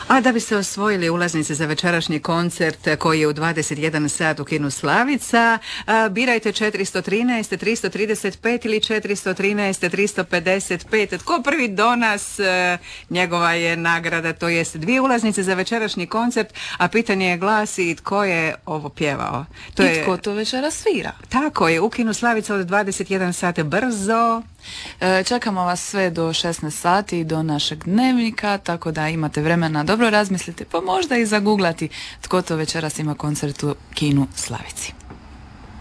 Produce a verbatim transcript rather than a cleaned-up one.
A da biste osvojili ulaznice za večerašnji koncert koji je u dvadeset jedan sat u kinu Slavica, birajte četiristo trinaest, tristo trideset pet ili četiristo trinaest, tristo pedeset pet. Tko prvi do nas, njegova je nagrada, to jest dvije ulaznice za večerašnji koncert, a pitanje je glasi tko je ovo pjevao. To I je... tko to večera svira. Tako je, u kinu Slavica od dvadeset jedan sat brzo. Čekamo vas sve do šesnaest sati do našeg dnevnika, tako da imate vremena dobro razmisliti, pa možda i zaguglati tko to večeras ima koncert u kinu Slavici.